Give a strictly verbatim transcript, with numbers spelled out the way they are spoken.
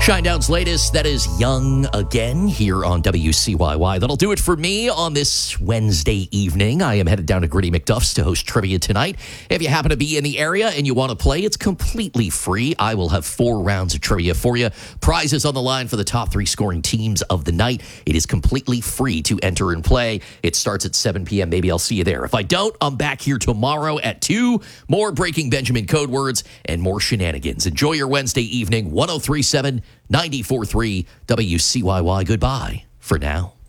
Shinedown's latest, that is Young Again here on W C Y Y. That'll do it for me on this Wednesday evening. I am headed down to Gritty McDuff's to host trivia tonight. If you happen to be in the area and you want to play, it's completely free. I will have four rounds of trivia for you. Prizes on the line for the top three scoring teams of the night. It is completely free to enter and play. It starts at seven p.m. Maybe I'll see you there. If I don't, I'm back here tomorrow at two. More Breaking Benjamin code words and more shenanigans. Enjoy your Wednesday evening. one oh three point seven, ninety-four point three W C Y Y. Goodbye for now.